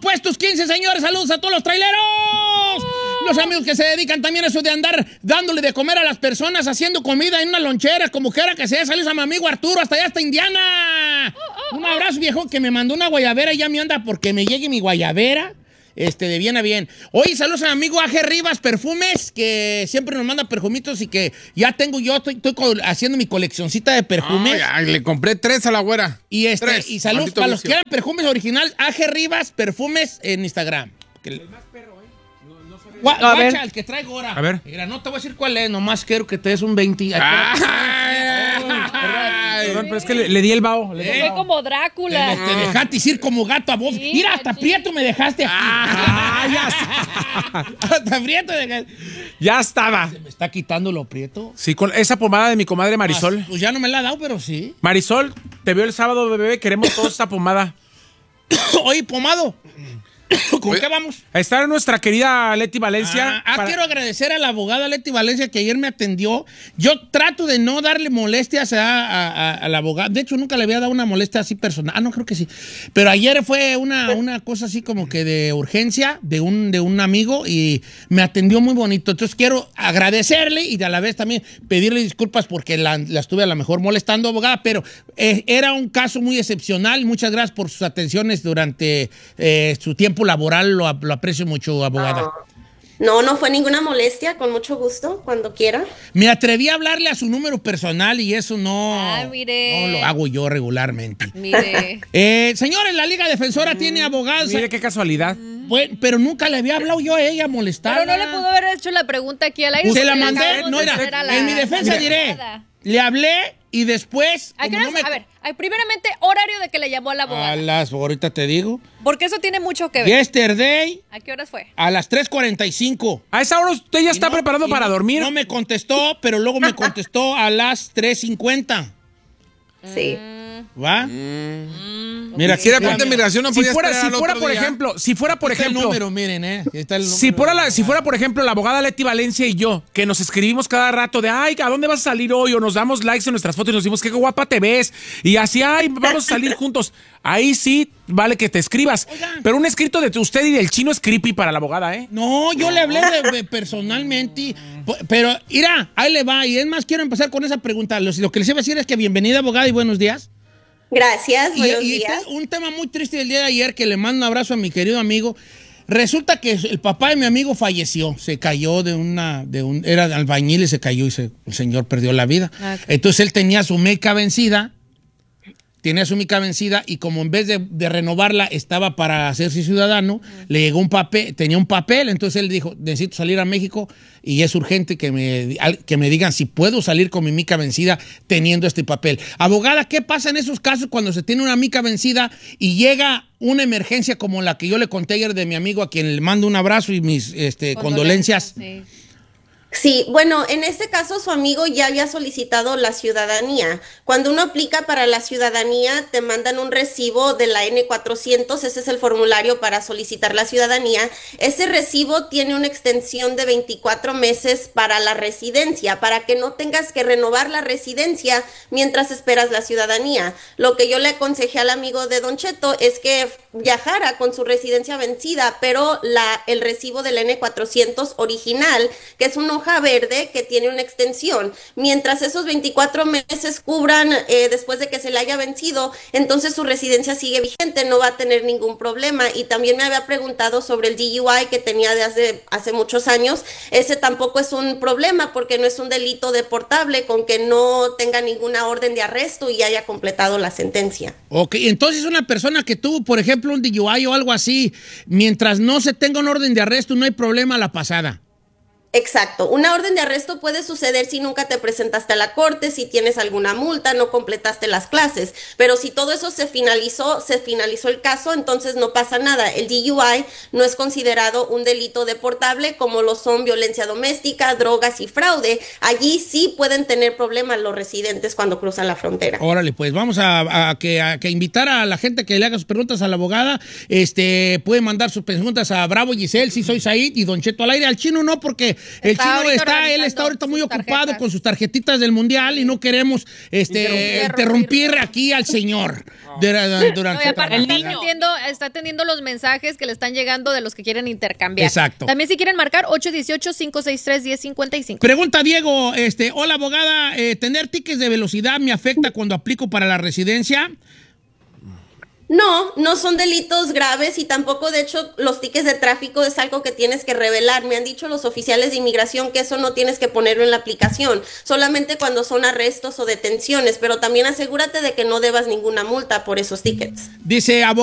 puestos 15, señores. Saludos a todos los traileros. Los amigos que se dedican también a eso de andar dándole de comer a las personas, haciendo comida en una lonchera, como quiera que sea. Saludos a mi amigo Arturo, hasta allá, hasta Indiana. Un abrazo, viejo, que me mandó una guayabera y ya me anda porque me llegue mi guayabera. De bien a bien. Oye, saludos a mi amigo AG Rivas Perfumes, que siempre nos manda perfumitos y que ya tengo estoy haciendo mi coleccioncita de perfumes. Le compré 3 a la güera. Y Tres. y saludos Maldito para los que vicio. quieran perfumes originales, AG Rivas Perfumes en Instagram. El más perro, Guacha, el que trae Gora. A ver. Mira, no te voy a decir cuál es, nomás quiero que te des un 20. Perdón, pero es que le di el vaho. Fue como Drácula. Te dejaste ir como gato a vos. Sí, Mira, hasta Prieto me dejaste aquí. Hasta Prieto me dejaste. Ya estaba. ¿Se me está quitando lo Prieto? Sí, con esa pomada de mi comadre Marisol. Pues ya no me la ha dado, pero sí. Marisol, te veo el sábado, bebé. Queremos toda esta pomada. Oye, pomado. ¿Con qué vamos? Está nuestra querida Leti Valencia. Quiero agradecer a la abogada Leti Valencia que ayer me atendió. Yo trato de no darle molestias a la abogada. De hecho, nunca le había dado una molestia así personal. No, creo que sí. Pero ayer fue una cosa así como que de urgencia de un amigo y me atendió muy bonito. Entonces quiero agradecerle y a la vez también pedirle disculpas porque la estuve a lo mejor molestando, abogada, pero era un caso muy excepcional. Muchas gracias por sus atenciones durante su tiempo laboral, lo aprecio mucho, abogada. No fue ninguna molestia, con mucho gusto, cuando quiera. Me atreví a hablarle a su número personal y eso no lo hago yo regularmente. Mire. Señores, la Liga Defensora tiene abogados. Mire qué casualidad. Bueno, pero nunca le había hablado yo a ella molestar. Pero no le pudo haber hecho la pregunta aquí al aire. Se la porque mandé, acabamos no de era. hacer a la En mi defensa diré, abogada. le hablé y después. ¿A qué como horas? A ver, primeramente, horario de que le llamó a la abogada. Ahorita te digo. Porque eso tiene mucho que ver. Yesterday, ¿A qué horas fue? a las 3:45. A esa hora usted ya está preparado para dormir. No me contestó, pero luego me contestó a las 3:50. Sí. ¿Va? Mira, aquí era ponte migración, no si podía fuera, esperar si al fuera otro por día. ejemplo, está el número, miren, está el número. Si fuera, por ejemplo, la abogada Leti Valencia y yo, que nos escribimos cada rato de, ay, ¿a dónde vas a salir hoy? O nos damos likes en nuestras fotos y nos decimos, qué guapa te ves. Y así, ay, vamos a salir juntos. Ahí sí vale que te escribas. Oigan. Pero un escrito de usted y del chino es creepy para la abogada, ¿eh? No, yo le hablé personalmente, pero mira, ahí le va. Y es más, quiero empezar con esa pregunta. Lo que les iba a decir es que bienvenida, abogada, y buenos días. Gracias, buenos días. Un tema muy triste del día de ayer, que le mando un abrazo a mi querido amigo. Resulta que el papá de mi amigo falleció, se cayó era albañil y se cayó y el señor perdió la vida. Okay. Entonces él tenía su mica vencida, y como en vez de renovarla estaba para hacerse ciudadano, le llegó un papel, tenía un papel, entonces él dijo, necesito salir a México y es urgente que me digan si puedo salir con mi mica vencida teniendo este papel. Abogada, ¿qué pasa en esos casos cuando se tiene una mica vencida y llega una emergencia como la que yo le conté ayer de mi amigo, a quien le mando un abrazo y mis condolencias? Sí. Sí, bueno, en este caso su amigo ya había solicitado la ciudadanía. Cuando uno aplica para la ciudadanía, te mandan un recibo de la N400, ese es el formulario para solicitar la ciudadanía. Ese recibo tiene una extensión de 24 meses para la residencia, para que no tengas que renovar la residencia mientras esperas la ciudadanía. Lo que yo le aconsejé al amigo de Don Cheto es que viajara con su residencia vencida, pero el recibo de la N400 original, que es una hoja verde que tiene una extensión. Mientras esos 24 meses cubran después de que se le haya vencido, entonces su residencia sigue vigente, no va a tener ningún problema. Y también me había preguntado sobre el DUI que tenía de hace muchos años. Ese tampoco es un problema porque no es un delito deportable con que no tenga ninguna orden de arresto y haya completado la sentencia. Ok, entonces una persona que tuvo, por ejemplo, un DUI o algo así, mientras no se tenga un orden de arresto, no hay problema a la pasada. Exacto. Una orden de arresto puede suceder si nunca te presentaste a la corte, si tienes alguna multa, no completaste las clases. Pero si todo eso se finalizó el caso, entonces no pasa nada. El DUI no es considerado un delito deportable como lo son violencia doméstica, drogas y fraude. Allí sí pueden tener problemas los residentes cuando cruzan la frontera. Órale, pues vamos a invitar a la gente que le haga sus preguntas a la abogada. Puede mandar sus preguntas a Bravo Giselle, si soy Said, y Don Cheto al aire. Al chino no, porque El chino ahorita él está ahorita muy sus ocupado tarjetas. con sus tarjetitas del mundial y no queremos interrumpir aquí al señor durante No, y su aparte trabajo. está atendiendo los mensajes que le están llegando de los que quieren intercambiar. Exacto. También si quieren marcar 818-563-1055. Pregunta Diego, hola abogada, ¿tener tickets de velocidad me afecta cuando aplico para la residencia? No, no son delitos graves y tampoco, de hecho, los tickets de tráfico es algo que tienes que revelar. Me han dicho los oficiales de inmigración que eso no tienes que ponerlo en la aplicación, solamente cuando son arrestos o detenciones, pero también asegúrate de que no debas ninguna multa por esos tickets. Dice